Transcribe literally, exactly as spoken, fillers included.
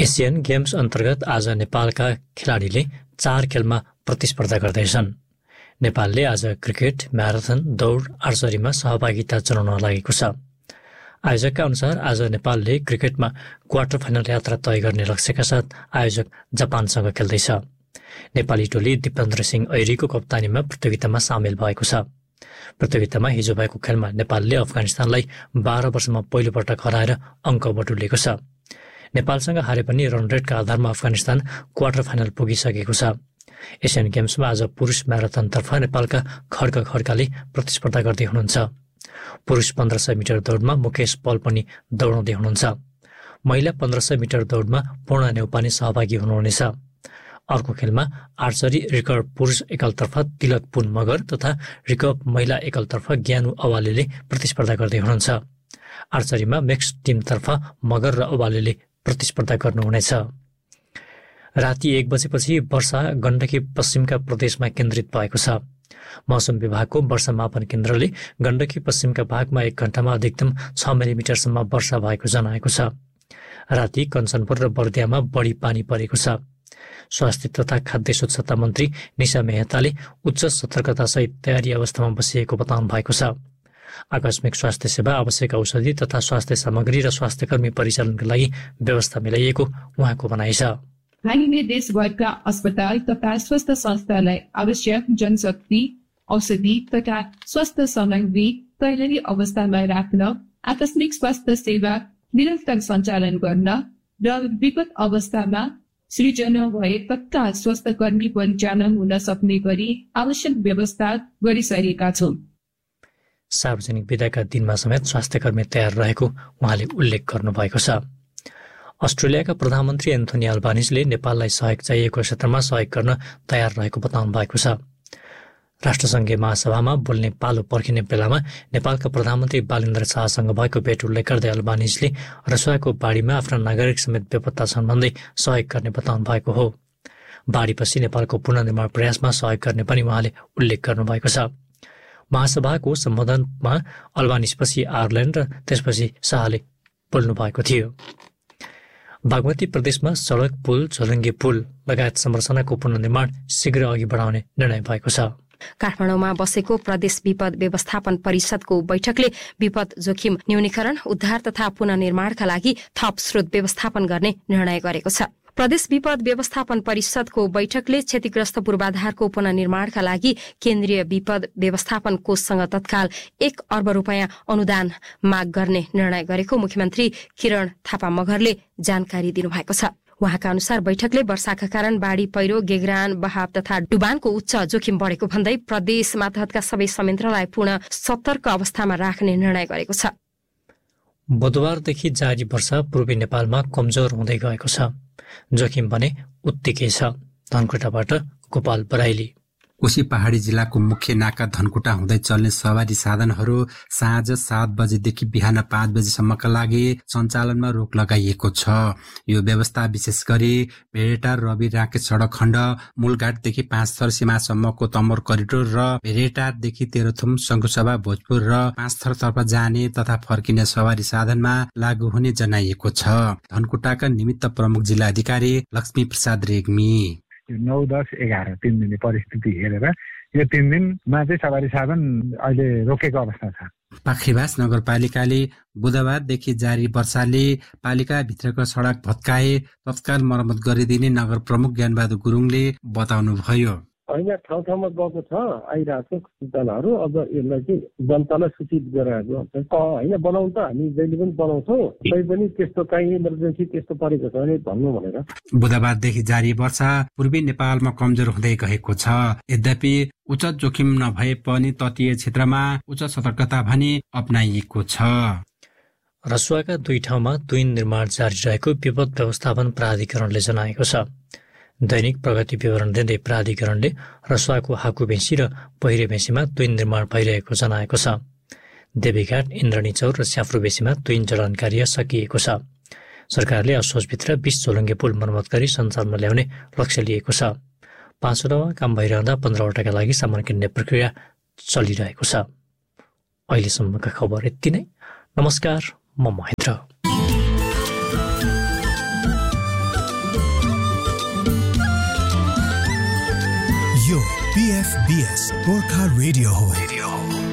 Asian games अन्तर्गत आज नेपालका खेलाडीले चार खेलमा प्रतिस्पर्धा गर्दैछन्। नेपालले आज क्रिकेट, म्याराथन, दौड, आर्चरीमा सहभागिता जनाउन लागेको छ। आयोजकका अनुसार आज नेपालले क्रिकेटमा क्वार्टर फाइनल यात्रा तय गर्ने लक्ष्यका साथ आयोजक जापानसँग खेल्दैछ। नेपाली टोली दिपेन्द्र सिंह ऐरीको कप्तानीमा प्रतियोगितामा सामेल भएको छ। प्रतियोगितामा हिजो भएको खेलमा नेपालले अफगानिस्तानलाई बाह्र वर्षमा पहिलोपटक हराएर अङ्क बटुलेको छ। नेपालसँग हारे पनि रन रेटका आधारमा अफगानिस्तान क्वार्टर फाइनल पुगिसकेको छ। एसियन गेम्समा आज पुरुष म्याराथनतर्फ नेपालका खड्का खड्काले प्रतिस्पर्धा गर्दै हुनुहुन्छ। पुरुष पन्ध्र सय मिटर दौडमा मुकेश पल पनि दौडाउँदै हुनुहुन्छ। महिला पन्ध्र सय मिटर दौडमा पूर्ण नेउपाने सहभागी हुनुहुनेछ। अर्को खेलमा आर्चरी रिकर्भ पुरुष एकलतर्फ तिलक पुन मगर तथा रिकर्भ महिला एकलतर्फ ज्ञानु अवालेले प्रतिस्पर्धा गर्दै हुनुहुन्छ। आर्चरीमा मिक्स टिमतर्फ मगर र अवालेले प्रतिस्पर्धा गर्नुहुनेछ। राति एक बजेपछि वर्षा गण्डकी पश्चिमका प्रदेशमा केन्द्रित भएको छ। मौसम विभागको वर्षा मापन केन्द्रले गण्डकी पश्चिमका भागमा एक घण्टामा अधिकतम छ मिलिमिटरसम्म वर्षा भएको जनाएको छ। राति कञ्चनपुर र बर्दियामा बढी पानी परेको छ। स्वास्थ्य तथा खाद्य स्वच्छता मन्त्री निशा मेहताले उच्च सतर्कतासहित तयारी अवस्थामा बसिएको बताउनु भएको छ। आकस्मिक स्वास्थ्य सेवा, आवश्यक औषधि तथा स्वास्थ्य सामग्री र स्वास्थ्यकर्मी परिचालनका लागि व्यवस्था मिलाइएको उहाँको भनाइ छ। हामीले देशभरका अस्पताल तथा स्वास्थ्य संस्थालाई आवश्यक जनशक्ति, औषधि तथा स्वास्थ्य सामग्री तयारी अवस्थामा राख्न, आकस्मिक स्वास्थ्य सेवा निरन्तर सञ्चालन गर्न र विपद अवस्थामा सृजना भए तत्काल स्वास्थ्य कर्मी परिचालन हुन सक्ने गरी आवश्यक व्यवस्था गरिसकेका छौँ। सार्वजनिक विदाका दिनमा समेत स्वास्थ्यकर्मी तयार रहेको उहाँले उल्लेख गर्नुभएको छ। अस्ट्रेलियाका प्रधानमन्त्री एन्थोनी अल्बानिजले नेपाललाई सहयोग चाहिएको क्षेत्रमा सहयोग गर्न तयार रहेको बताउनु भएको छ। राष्ट्रसङ्घीय महासभामा बोल्ने पालो पर्खिने बेलामा नेपालका प्रधानमन्त्री बालेन्द्र शाहसँग भएको भेट उल्लेख गर्दै अल्बानिजले रसुवाको बाढीमा आफ्ना नागरिक समेत बेपत्ता छन् भन्दै सहयोग गर्ने बताउनु भएको हो। बाढीपछि नेपालको पुनर्निर्माण प्रयासमा सहयोग गर्ने पनि उहाँले उल्लेख गर्नुभएको छ। महासभाको सम्बोधनमा अल्बानिजपछि आयरल्यान्ड र त्यसपछि शाहले बोल्नु भएको थियो। बागमती प्रदेशमा सडक, पुल, झोलुङ्गे पुल लगायत संरचनाको पुनर्निर्माण शीघ्र अघि बढाउने निर्णय भएको छ। काठमाडौँमा बसेको प्रदेश विपद व्यवस्थापन परिषदको बैठकले विपद जोखिम न्यूनीकरण, उद्धार तथा पुनर्निर्माणका लागि थप स्रोत व्यवस्थापन गर्ने निर्णय गरेको छ। प्रदेश विपद व्यवस्थापन परिषदको बैठकले क्षतिग्रस्त पूर्वाधारको पुनर्निर्माणका लागि केन्द्रीय विपद व्यवस्थापन कोषसँग तत्काल एक अर्ब रुपियाँ अनुदान माग गर्ने निर्णय गरेको मुख्यमन्त्री किरण थापा मगरले जानकारी दिनुभएको छ। उहाँका अनुसार बैठकले वर्षाका कारण बाढी, पहिरो, गेग्रान, बहाव तथा डुबानको उच्च जोखिम बढेको भन्दै प्रदेश मातहतका सबै संयन्त्रलाई पूर्ण सतर्क अवस्थामा राख्ने निर्णय गरेको छ। बुधबारदेखि जारी वर्षा पूर्वी नेपालमा कमजोर हुँदै गएको छ। जोखिम भने उत्तिकै छ। धनकुटाबाट गोपाल बराइली। कोशी पहाडी जिल्लाको मुख्य नाका धनकुटा हुँदै चल्ने सवारी साधनहरू साँझ सात बजेदेखि बिहान पाँच बजेसम्मका लागि सञ्चालनमा रोक लगाइएको छ। यो व्यवस्था विशेष गरी भेरेटा रवि राकेश सडक खण्ड, मूलघाटदेखि पाँच थर सीमासम्मको तमोर करिडोर र भेरेटादेखि तेह्रथुम, शङ्खुसभा, भोजपुर र पाँच थरतर्फ जाने तथा फर्किने सवारी साधनमा लागू हुने जनाइएको छ। धनकुटाका निमित्त प्रमुख जिल्ला अधिकारी लक्ष्मी प्रसाद रेग्मी। नौ दस एघार तिन दिने परिस्थिति हेरेर यो तिन दिनमा चाहिँ सवारी साधन अहिले रोकेको अवस्था छ। पाखरीबास नगरपालिकाले बुधबारदेखि जारी वर्षाले पालिकाभित्रको सडक भत्काए तत्काल मर्मत गरिदिने नगर प्रमुख ज्ञानबहादुर गुरुङले बताउनुभयो। होइन, ठाउँ ठाउँमा गएको छ, आइरहेको सूचनाहरू। अब यसलाई चाहिँ जनतालाई सूचित गराएको होइन, बनाउनु त हामी जहिले पनि बनाउँछौँ, तै पनि त्यस्तो काहीँ इमर्जेन्सी त्यस्तो परेको छ भने भन्नु भनेर। बुधबारदेखि जारी वर्षा पूर्वी नेपालमा कमजोर हुँदै गएको छ। यद्यपि उच्च जोखिम नभए पनि तटीय क्षेत्रमा उच्च सतर्कता भने अपनाइएको छ। रसुवाका दुई ठाउँमा तुइन निर्माण जारी रहेको विपद व्यवस्थापन प्राधिकरणले जनाएको छ। दैनिक प्रगति विवरण दिँदै प्राधिकरणले रसुवाको हाकुभेँसी र पहिरेभेँसीमा तुइन निर्माण भइरहेको जनाएको छ। देवीघाट, इन्द्रणी चौर र स्याफ्रुबेसीमा तुइन जडान कार्य सकिएको छ। सरकारले असोजभित्र बीस झोलुङ्गे पुल मर्मत गरी सञ्चालनमा ल्याउने लक्ष्य लिएको छ। पाँचवटामा काम भइरहँदा पन्ध्रवटाका लागि सामान किन्ने प्रक्रिया चलिरहेको छ। अहिलेसम्मका खबर यति नै। नमस्कार, म महेन्द्र। यो पीएफबीएस गोर्खा रेडियो हो।